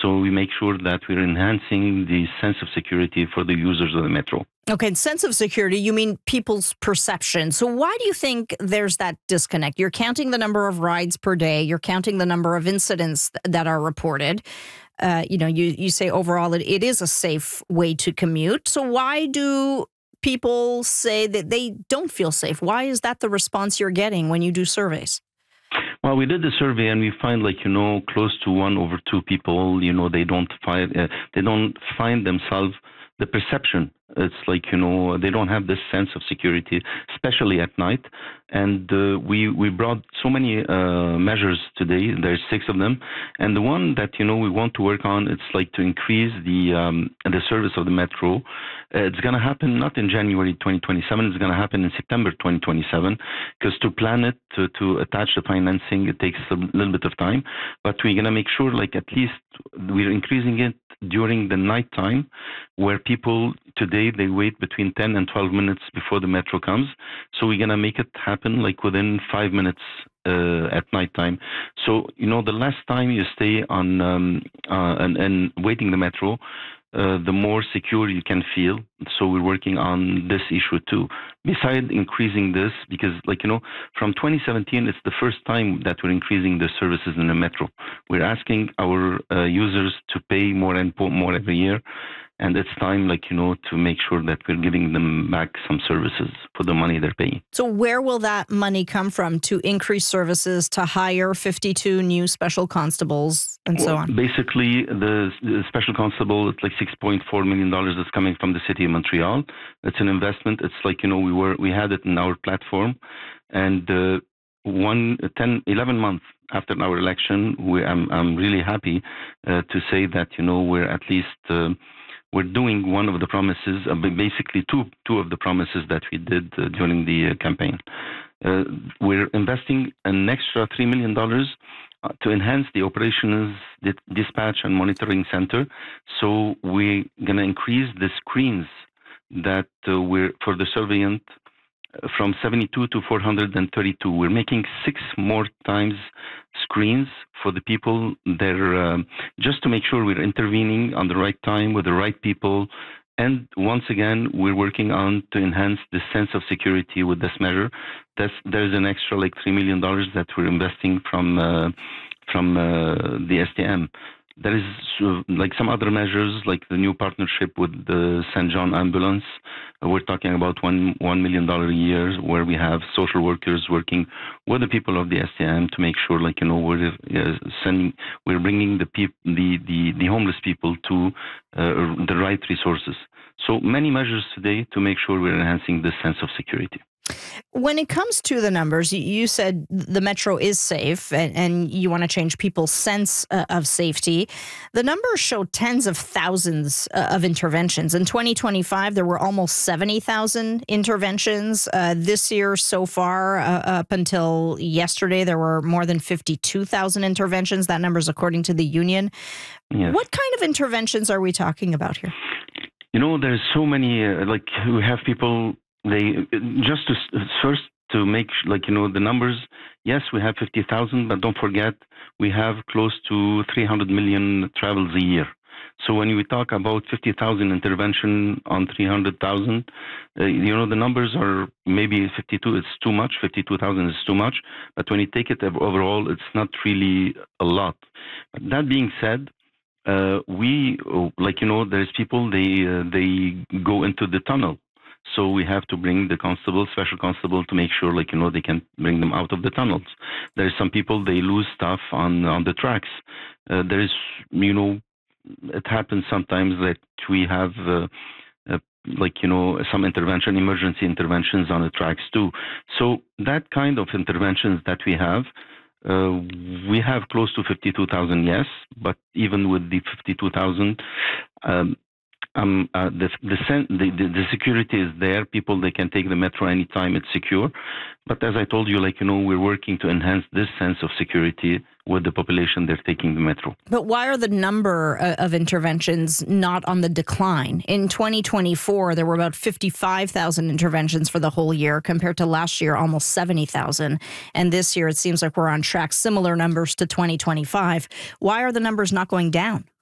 So we make sure that we're enhancing the sense of security for the users of the metro. Okay, and sense of security, you mean people's perception. So why do you think there's that disconnect? You're counting the number of rides per day. You're counting the number of incidents that are reported. You say overall it is a safe way to commute. So why do people say that they don't feel safe? Why is that the response you're getting when you do surveys? Well, we did the survey and we find close to 1/2 people, they don't find themselves the perception. It's they don't have this sense of security, especially at night. And we brought so many measures today. There's 6 of them, and the one that we want to work on, it's to increase the service of the metro. It's going to happen not in January 2027. It's going to happen in September 2027, because to plan it, to attach the financing, it takes a little bit of time. But we're going to make sure at least we're increasing it during the night time, where people today they wait between 10 and 12 minutes before the metro comes. So we're gonna make it happen within 5 minutes at night time. So the less time you stay on and waiting the metro, the more secure you can feel. So we're working on this issue too. Besides increasing this, because from 2017, it's the first time that we're increasing the services in the metro. We're asking our users to pay more and more every year. And it's time, to make sure that we're giving them back some services for the money they're paying. So where will that money come from to increase services, to hire 52 new special constables, and so on? Basically, the special constable, it's $6.4 million that's coming from the city of Montreal. It's an investment. It's we had it in our platform, and 11 months after our election, I'm really happy to say that we're at least. We're doing one of the promises, basically two of the promises that we did during the campaign. We're investing an extra $3 million to enhance the operations, dispatch and monitoring center. So we're going to increase the screens that we're for the surveillance from 72 to 432. We're making 6 more times screens for the people there, just to make sure we're intervening on the right time with the right people. And once again, we're working on to enhance the sense of security with this measure. There's an extra $3 million that we're investing from the STM. There is some other measures, like the new partnership with the St. John Ambulance. We're talking about $1 million a year, where we have social workers working with the people of the STM to make sure, we're bringing the homeless people to the right resources. So many measures today to make sure we're enhancing this sense of security. When it comes to the numbers, you said the metro is safe and you want to change people's sense of safety. The numbers show tens of thousands of interventions. In 2025, there were almost 70,000 interventions. This year so far, up until yesterday, there were more than 52,000 interventions. That number is according to the union. Yes. What kind of interventions are we talking about here? There's so many, we have people... just to first to make the numbers. Yes, we have 50,000, but don't forget we have close to 300 million travels a year. So when we talk about 50,000 intervention on 300,000, the numbers are maybe 52. It's too much. 52,000 is too much. But when you take it overall, it's not really a lot. But that being said, there's people they go into the tunnel. So we have to bring the special constable to make sure, they can bring them out of the tunnels. There's some people, they lose stuff on the tracks. There is, it happens sometimes that we have, some emergency interventions on the tracks too. So that kind of interventions that we have close to 52,000, yes, but even with the 52,000, the security is there. People, they can take the metro anytime. It's secure. But as I told you, we're working to enhance this sense of security with the population they're taking the metro. But why are the number of interventions not on the decline? In 2024, there were about 55,000 interventions for the whole year, compared to last year, almost 70,000. And this year, it seems like we're on track, similar numbers to 2025. Why are the numbers not going down?